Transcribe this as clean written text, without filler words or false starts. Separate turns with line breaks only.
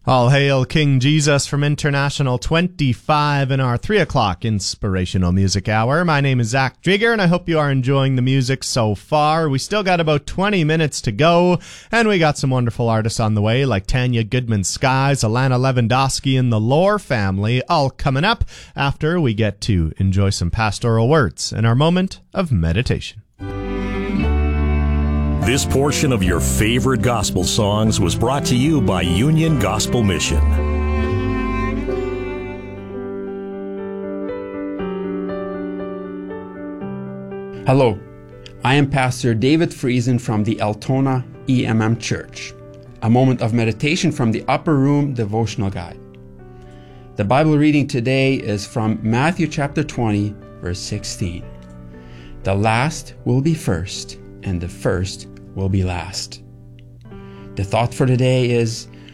All hail King Jesus from International 25 in our 3 o'clock Inspirational Music Hour. My name is Zach Drieger, and I hope you are enjoying the music so far. We still got about 20 minutes to go, and we got some wonderful artists on the way, like Tanya Goodman-Skies, Alana Lewandowski, and the Lore family, all coming up after we get to enjoy some pastoral words in our moment of meditation.
This portion of your favorite gospel songs was brought to you by Union Gospel Mission.
Hello, I am Pastor David Friesen from the Altona EMM Church. A moment of meditation from the Upper Room Devotional Guide. The Bible reading today is from Matthew chapter 20, verse 16. The last will be first, and the first will be last. The thought for today is,